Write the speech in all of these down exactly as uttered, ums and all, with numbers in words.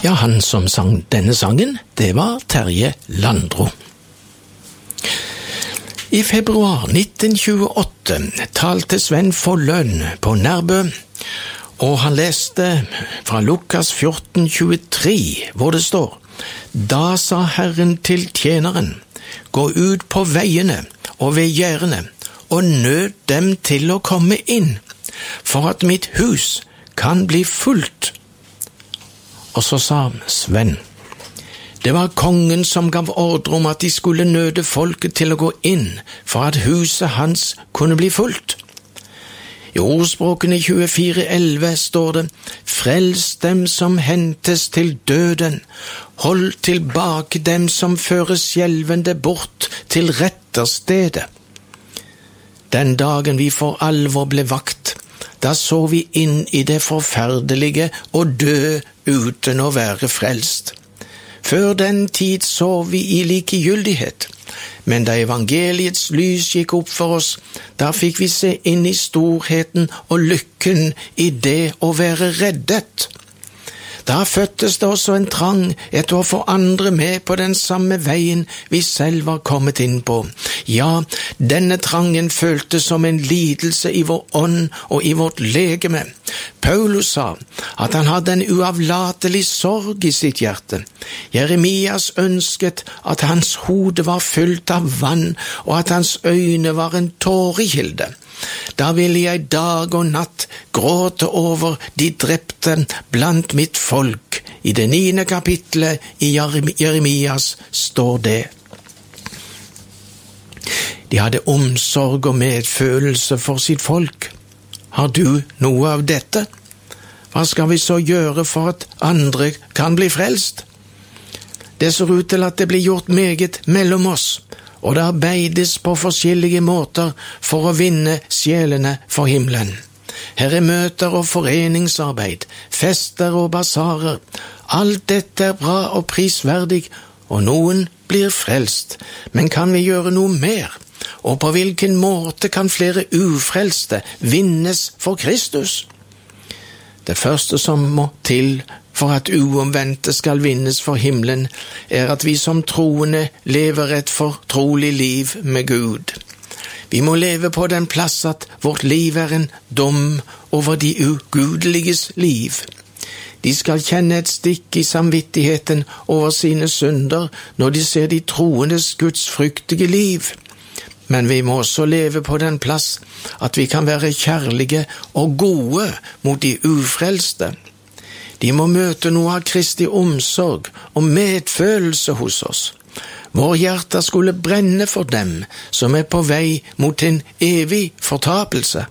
Ja, han som sang denne sangen, det var Terje Landro. I februar nitten tjueåtte talte Sven Folløen på Nærbø, og han leste fra Lukas fjorten tjuetre, hvor det står: Da sa Herren til tjeneren, gå ut på veiene og ved gjerdene, og nød dem til å komme inn, for at mitt hus kan bli fullt. Og så sa Sven, det var kongen som gav ordre om at de skulle nøde folket til å gå inn, for at huset hans kunne bli fullt. I ordspråkene tjuefire elleve står det, frels dem som hentes til døden, hold tilbake dem som føres skjelvende bort til retterstedet. Den dagen vi for alvor ble vakt, da så vi inn i det forferdelige og dø uten å være frelst. Før den tid så vi i likegyldighet, men da evangeliets lys gikk opp for oss, da fikk vi se inn i storheten og lykken i det å være reddet. Da fødtes det også en trang etter å få andre med på den samme veien vi selv var kommet inn på. Ja, denne trangen føltes som en lidelse i vår ånd og i vårt legeme. Paulus sa at han hadde en uavlatelig sorg i sitt hjerte. Jeremias ønsket at hans hode var fylt av vann, og at hans øyne var en tårekilde. Da ville jeg dag og natt gråte over de drepte blant mitt folk. I det niende kapitlet i Jeremias står det. De hadde omsorg og medfølelse for sitt folk. Har du noe av dette? Hva skal vi så gjøre for at andre kan bli frelst? Det ser ut til at det blir gjort meget mellom oss, og det arbeides på forskjellige måter for å vinne sjelene for himmelen. Her er møter og foreningsarbeid, fester og basarer. Alt dette er bra og prisverdig, og noen blir frelst. Men kan vi gjøre noe mer? Og på hvilken måte kan flere ufrelste vinnes for Kristus? Det første som må til for at uomvendte skal vinnes for himmelen, er at vi som troende lever et fortrolig liv med Gud. Vi må leve på den plass at vårt liv er en dom over de ugudeliges liv. De skal kjenne et stikk i samvittigheten over sine synder når de ser de troendes gudsfryktige liv. Men vi må også leve på den plass at vi kan være kjærlige og gode mot de ufrelste. De må møte noe av Kristi omsorg og medfølelse hos oss. Vår hjerte skulle brenne for dem som er på vei mot en evig fortapelse.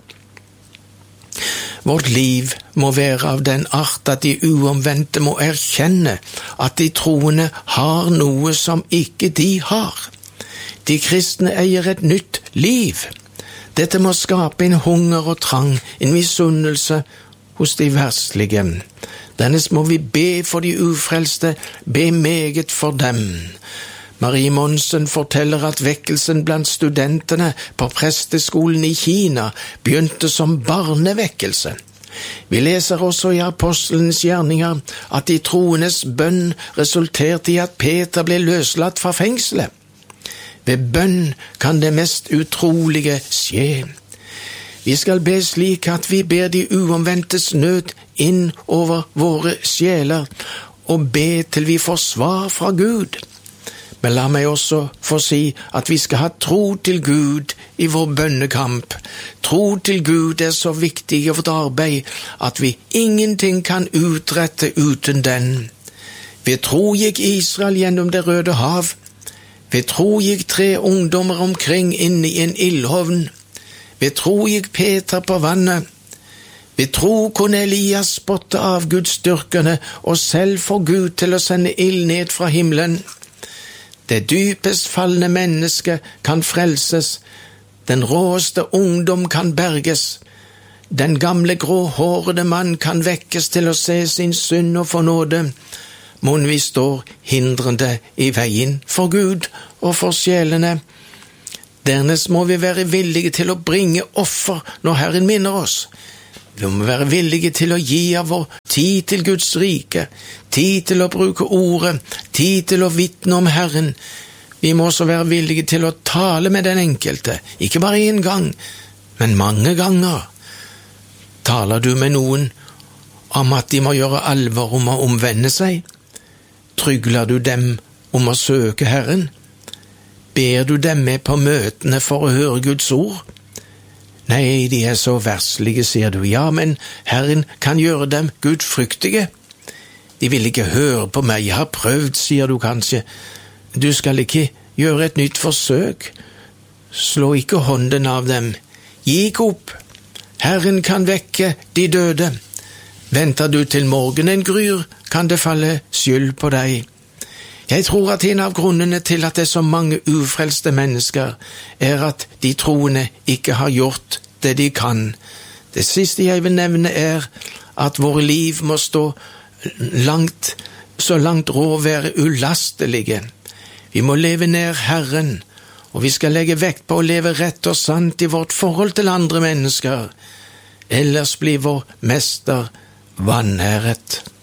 Vårt liv må være av den art at de uomvendte må erkjenne at de troende har noe som ikke de har. De kristne eier et nytt liv. Dette må skape en hunger og trang, en misunnelse hos de verslige. Dernest må vi be for de ufrelste, be meget for dem. Marie Monsen forteller at vekkelsen blant studentene på presteskolen i Kina begynte som barnevekkelse. Vi leser også i apostelens gjerninger at de troendes bønn resulterte i at Peter ble løslatt fra fengselet. Ved bønn kan det mest utrolige skje. Vi skal be slik at vi ber de uomvendtes nød inn over våre sjeler, og be til vi får svar fra Gud. Men la meg også få si at vi skal ha tro til Gud i vår bønnekamp. Tro til Gud er så viktig i vårt arbeid at vi ingenting kan utrette uten den. Ved tro gikk Israel gjennom det Røde hav. Ved tro gikk tre ungdommer omkring inne i en ildhovn. Ved tro gikk Peter på vannet. Ved tro kunne Elias spotte av Gudsdyrkerne og selv få Gud til å sende ild ned fra himmelen. Det dypest fallende menneske kan frelses. Den råeste ungdom kan berges. Den gamle gråhårede mann kan vekkes til å se sin synd og få nåde. Mon vi står hindrende i veien for Gud og for sjelene. Dernest må vi være villige til å bringe offer når Herren minner oss. Vi må være villige til å gi av vår tid til Guds rike, tid til å bruke ordet, tid til å vitne om Herren. Vi må også være villige til å tale med den enkelte, ikke bare en gang, men mange ganger. Taler du med noen om at de må gjøre alvor om å omvende seg? Trygler du dem om å søke Herren? Ber du dem med på møtene for å høre Guds ord? Nei, de er så verslige, sier du. Ja, men Herren kan gjøre dem gudfryktige. De vil ikke høre på meg. Jeg har prøvd, sier du kanskje. Du skal ikke gjøre et nytt forsøk. Slå ikke hånden av dem. Gi ikke opp. Herren kan vekke de døde. Venter du til morgenen gryr, kan det falle skyld på deg. Jeg tror at en av grunnene til at det er så mange ufrelste mennesker, er at de troende ikke har gjort det de kan. Det siste jeg vil nevne er at våre liv må stå langt, så langt råd være ulastelige. Vi må leve nær Herren, og vi skal legge vekt på å leve rett og sant i vårt forhold til andre mennesker. Ellers blir vår mester vanæret.